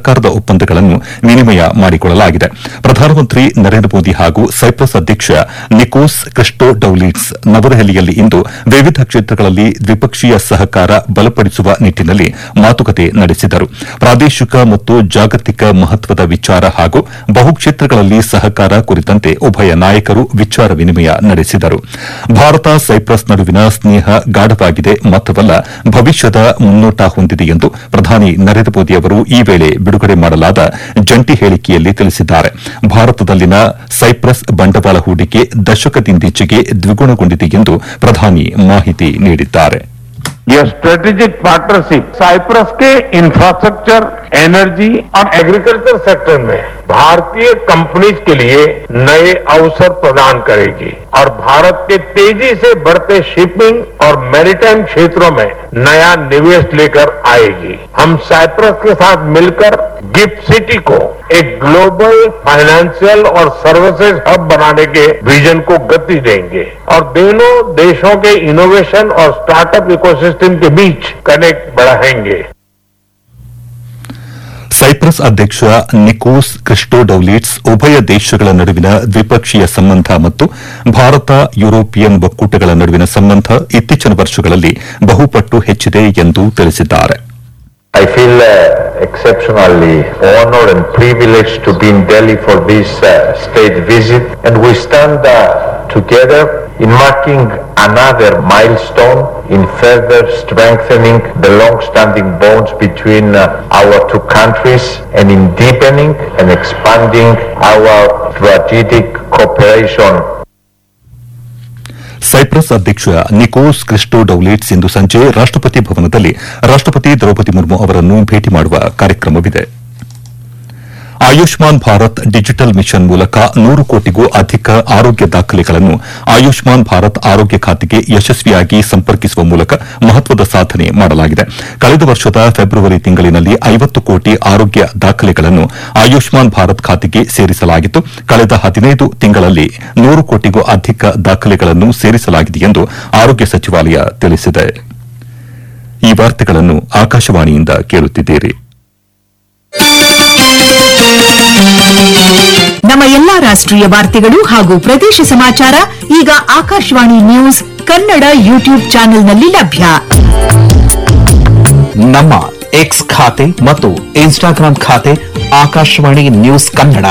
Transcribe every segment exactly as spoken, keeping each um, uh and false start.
ಸಹಕಾರದ ಒಪ್ಪಂದಗಳನ್ನು ವಿನಿಮಯ ಮಾಡಿಕೊಳ್ಳಲಾಗಿದೆ. ಪ್ರಧಾನಮಂತ್ರಿ ನರೇಂದ್ರ ಮೋದಿ ಹಾಗೂ ಸೈಪ್ರಸ್ ಅಧ್ಯಕ್ಷ ನಿಕೋಸ್ ಕ್ರಿಸ್ಟೋಡೌಲಿಡ್ಸ್ ನವದೆಹಲಿಯಲ್ಲಿ ಇಂದು ವಿವಿಧ ಕ್ಷೇತ್ರಗಳಲ್ಲಿ ದ್ವಿಪಕ್ಷೀಯ ಸಹಕಾರ ಬಲಪಡಿಸುವ ನಿಟ್ಟಿನಲ್ಲಿ ಮಾತುಕತೆ ನಡೆಸಿದರು. ಪ್ರಾದೇಶಿಕ ಮತ್ತು ಜಾಗತಿಕ ಮಹತ್ವದ ವಿಚಾರ ಹಾಗೂ ಬಹುಕ್ಷೇತ್ರಗಳಲ್ಲಿ ಸಹಕಾರ ಕುರಿತಂತೆ ಉಭಯ ನಾಯಕರು ವಿಚಾರ ವಿನಿಮಯ ನಡೆಸಿದರು. ಭಾರತ ಸೈಪ್ರಸ್ ನಡುವಿನ ಸ್ನೇಹ ಗಾಢವಾಗಿದೆ ಮಾತ್ರವಲ್ಲ, ಭವಿಷ್ಯದ ಮುನ್ನೋಟ ಹೊಂದಿದೆ ಎಂದು ಪ್ರಧಾನಿ ನರೇಂದ್ರ ಮೋದಿ ಅವರು ಈ ವೇಳೆ ಬಿಡುಗಡೆ ಮಾಡಲಾದ ಜಂಟಿ ಹೇಳಿಕೆಯಲ್ಲಿ ತಿಳಿಸಿದ್ದಾರೆ. ಭಾರತದಲ್ಲಿನ ಸೈಪ್ರಸ್ ಬಂಡವಾಳ ಹೂಡಿಕೆ ದಶಕದಿಂದೀಚೆಗೆ ದ್ವಿಗುಣಗೊಂಡಿದೆ ಎಂದು ಪ್ರಧಾನಿ ಮಾಹಿತಿ ನೀಡಿದ್ದಾರೆ. यह स्ट्रेटेजिक पार्टनरशिप साइप्रस के इंफ्रास्ट्रक्चर, एनर्जी और एग्रीकल्चर सेक्टर में भारतीय कंपनीज के लिए नए अवसर प्रदान करेगी और भारत के तेजी से बढ़ते शिपिंग और मैरीटाइम क्षेत्रों में नया निवेश लेकर आएगी. हम साइप्रस के साथ मिलकर गिफ्ट सिटी को एक ग्लोबल फाइनेंशियल और सर्विसेज हब बनाने के विजन को गति देंगे और दोनों देशों के इनोवेशन और स्टार्टअप इकोसिस्टम के बीच कनेक्ट बढ़ाएंगे. ಸೈಪ್ರಸ್ ಅಧ್ಯಕ್ಷ ನಿಕೋಸ್ ಕ್ರಿಸ್ಟೋಡೌಲಿಡ್ಸ್ ಉಭಯ ದೇಶಗಳ ನಡುವಿನ ದ್ವಿಪಕ್ಷೀಯ ಸಂಬಂಧ ಮತ್ತು ಭಾರತ ಯುರೋಪಿಯನ್ ಒಕ್ಕೂಟಗಳ ನಡುವಿನ ಸಂಬಂಧ ಇತ್ತೀಚಿನ ವರ್ಷಗಳಲ್ಲಿ ಬಹುಪಟ್ಟು ಹೆಚ್ಚಿದೆ ಎಂದು ತಿಳಿಸಿದ್ದಾರೆ. I feel uh, exceptionally honored and privileged to be in Delhi for this uh, state visit, and we stand uh, together in marking another milestone in further strengthening the long-standing bonds between uh, our two countries and in deepening and expanding our strategic cooperation. Cyprus ಅಧ್ಯಕ್ಷ Nicos ಕ್ರಿಸ್ಟೋಡೌಲಿಡ್ಸ್ ಇಂದು ಸಂಜೆ ರಾಷ್ಟಪತಿ ಭವನದಲ್ಲಿ ರಾಷ್ಟಪತಿ ದ್ರೌಪದಿ ಮುರ್ಮು ಅವರನ್ನು ಭೇಟಿ ಮಾಡುವ ಕಾರ್ಯಕ್ರಮವಿದೆ. Ayushman Bharat digital mission ಮೂಲಕ ನೂರು ಕೋಟಿಗೂ ಅಧಿಕ ಆರೋಗ್ಯ ದಾಖಲೆಗಳನ್ನು ಆಯುಷ್ಮಾನ್ ಭಾರತ್ ಆರೋಗ್ಯ ಖಾತೆಗೆ ಯಶಸ್ವಿಯಾಗಿ ಸಂಪರ್ಕಿಸುವ ಮೂಲಕ ಮಹತ್ವದ ಸಾಧನೆ ಮಾಡಲಾಗಿದೆ. ಕಳೆದ ವರ್ಷದ ಫೆಬ್ರವರಿ ತಿಂಗಳಿನಲ್ಲಿ ಐವತ್ತು ಕೋಟಿ ಆರೋಗ್ಯ ದಾಖಲೆಗಳನ್ನು ಆಯುಷ್ಮಾನ್ ಭಾರತ್ ಖಾತೆಗೆ ಸೇರಿಸಲಾಗಿತ್ತು. ಕಳೆದ ಹದಿನೈದು ತಿಂಗಳಲ್ಲಿ ನೂರು ಕೋಟಿಗೂ ಅಧಿಕ ದಾಖಲೆಗಳನ್ನು ಸೇರಿಸಲಾಗಿದೆ ಎಂದು ಆರೋಗ್ಯ ಸಚಿವಾಲಯ ತಿಳಿಸಿದೆ. ಈ ವಾರ್ತೆಗಳನ್ನು ಆಕಾಶವಾಣಿಯಿಂದ ಕೇಳುತ್ತಿದ್ದೀರಿ. ನಮ್ಮ ಎಲ್ಲಾ ರಾಷ್ಟ್ರೀಯ ವಾರ್ತೆಗಳು ಹಾಗೂ ಪ್ರದೇಶ ಸಮಾಚಾರ ಈಗ ಆಕಾಶವಾಣಿ ನ್ಯೂಸ್ ಕನ್ನಡ ಯೂಟ್ಯೂಬ್ ಚಾನೆಲ್ನಲ್ಲಿ ಲಭ್ಯ. ನಮ್ಮ ಎಕ್ಸ್ ಖಾತೆ ಮತ್ತು ಇನ್ಸ್ಟಾಗ್ರಾಂ ಖಾತೆ ಆಕಾಶವಾಣಿ ನ್ಯೂಸ್ ಕನ್ನಡ.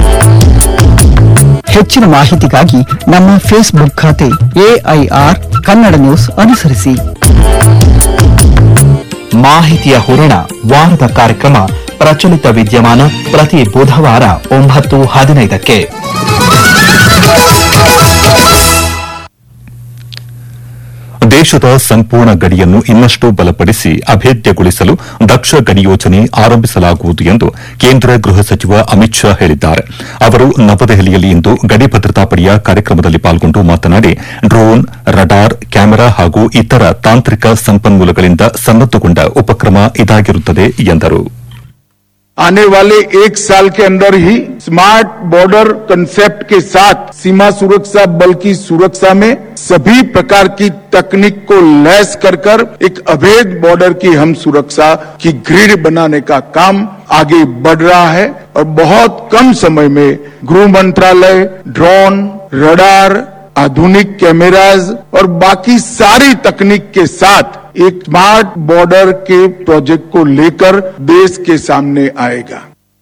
ಹೆಚ್ಚಿನ ಮಾಹಿತಿಗಾಗಿ ನಮ್ಮ ಫೇಸ್ಬುಕ್ ಖಾತೆ ಎಐಆರ್ ಕನ್ನಡ ನ್ಯೂಸ್ ಅನುಸರಿಸಿ. ಮಾಹಿತಿಯ ಹೂರಣ ವಾರದ ಕಾರ್ಯಕ್ರಮ ಪ್ರಚಲಿತ ವಿದ್ಯಮಾನ ಪ್ರತಿ ಬುಧವಾರ ಒಂಬತ್ತು ಹದಿನೈದಕ್ಕೆ. ದೇಶದ ಸಂಪೂರ್ಣ ಗಡಿಯನ್ನು ಇನ್ನಷ್ಟು ಬಲಪಡಿಸಿ ಅಭೇದ್ಯಗೊಳಿಸಲು ದಕ್ಷ ಗಡಿ ಯೋಜನೆ ಆರಂಭಿಸಲಾಗುವುದು ಎಂದು ಕೇಂದ್ರ ಗೃಹ ಸಚಿವ ಅಮಿತ್ ಶಾ ಹೇಳಿದ್ದಾರೆ. ಅವರು ನವದೆಹಲಿಯಲ್ಲಿ ಇಂದು ಗಡಿ ಭದ್ರತಾ ಪಡೆಯ ಕಾರ್ಯಕ್ರಮದಲ್ಲಿ ಪಾಲ್ಗೊಂಡು ಮಾತನಾಡಿ, ಡ್ರೋನ್, ರಡಾರ್, ಕ್ಯಾಮೆರಾ ಹಾಗೂ ಇತರ ತಾಂತ್ರಿಕ ಸಂಪನ್ಮೂಲಗಳಿಂದ ಸನ್ನದ್ದಗೊಂಡ ಉಪಕ್ರಮ ಇದಾಗಿರುತ್ತದೆ ಎಂದರು. आने वाले एक साल के अंदर ही स्मार्ट बॉर्डर कंसेप्ट के साथ सीमा सुरक्षा बल की सुरक्षा में सभी प्रकार की तकनीक को लैस कर कर एक अभेद बॉर्डर की हम सुरक्षा की ग्रिड बनाने का काम आगे बढ़ रहा है और बहुत कम समय में गृह मंत्रालय ड्रोन, रडार, आधुनिक कैमराज और बाकी सारी तकनीक के साथ एक स्मार्ट बॉर्डर के प्रोजेक्ट को लेकर देश के सामने आएगा.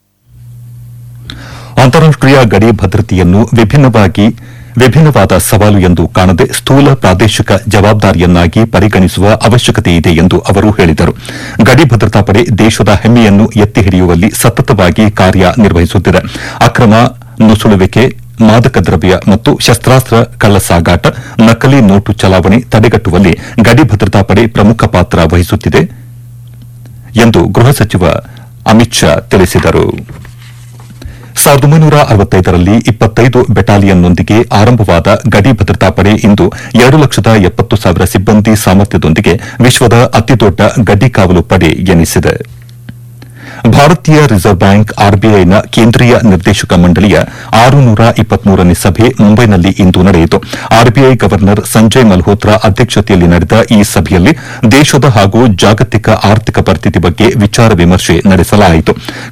ಅಂತಾರಾಷ್ಟೀಯ ಗಡಿ ಭದ್ರತೆಯನ್ನು ವಿಭಿನ್ನವಾಗಿ ವಿಭಿನ್ನವಾದ ಸವಾಲು ಎಂದು ಕಾಣದೆ ಸ್ಥೂಲ ಪ್ರಾದೇಶಿಕ ಜವಾಬ್ದಾರಿಯನ್ನಾಗಿ ಪರಿಗಣಿಸುವ ಅವಶ್ಯಕತೆ ಇದೆ ಎಂದು ಅವರು ಹೇಳಿದರು. ಗಡಿ ಭದ್ರತಾ ಪಡೆ ದೇಶದ ಹೆಮ್ಮೆಯನ್ನು ಎತ್ತಿ ಹಿಡಿಯುವಲ್ಲಿ ಸತತವಾಗಿ ಕಾರ್ಯನಿರ್ವಹಿಸುತ್ತಿದೆ. ಅಕ್ರಮ ನುಸುಳುವಿಕೆ, ಮಾದಕ ದ್ರವ್ಯ ಮತ್ತು ಶಸ್ತ್ರಾಸ್ತ್ರ ಕಳ್ಳಸಾಗಾಟ, ನಕಲಿ ನೋಟು ಚಲಾವಣೆ ತಡೆಗಟ್ಟುವಲ್ಲಿ ಗಡಿ ಭದ್ರತಾ ಪಡೆ ಪ್ರಮುಖ ಪಾತ್ರ ವಹಿಸುತ್ತಿದೆ ಎಂದು ಗೃಹ ಸಚಿವ ಅಮಿತ್ ಶಾ ತಿಳಿಸಿದರು. ಸಾವಿರದ ಒಂಬೈನೂರ ಅರವತ್ತೈದರಲ್ಲಿ ಇಪ್ಪತ್ತೈದು ಬೆಟಾಲಿಯನ್ನೊಂದಿಗೆ ಆರಂಭವಾದ ಗಡಿ ಭದ್ರತಾ ಪಡೆ ಇಂದು ಎರಡು ಲಕ್ಷದ ಎಪ್ಪತ್ತು ಸಾವಿರ ಸಿಬ್ಬಂದಿ ಸಾಮರ್ಥ್ಯದೊಂದಿಗೆ ವಿಶ್ವದ ಅತಿದೊಡ್ಡ ಗಡಿ ಕಾವಲು ಪಡೆ ಎನಿಸಿದೆ. ಭಾರತೀಯ ರಿಸರ್ವ್ ಬ್ಯಾಂಕ್ ಆರ್ಬಿಐನ ಕೇಂದ್ರೀಯ ನಿರ್ದೇಶಕ ಮಂಡಳಿಯ ಆರುನೂರ ಇಪ್ಪತ್ಮೂರನೇ ಸಭೆ ಮುಂಬೈನಲ್ಲಿ ಇಂದು ನಡೆಯಿತು. ಆರ್ಬಿಐ ಗವರ್ನರ್ ಸಂಜಯ್ ಮಲ್ಹೋತ್ರಾ ಅಧ್ಯಕ್ಷತೆಯಲ್ಲಿ ನಡೆದ ಈ ಸಭೆಯಲ್ಲಿ ದೇಶದ ಹಾಗೂ ಜಾಗತಿಕ ಆರ್ಥಿಕ ಪರಿಸ್ಥಿತಿ ಬಗ್ಗೆ ವಿಚಾರ ವಿಮರ್ಶೆ ನಡೆಸಲಾಯಿತು.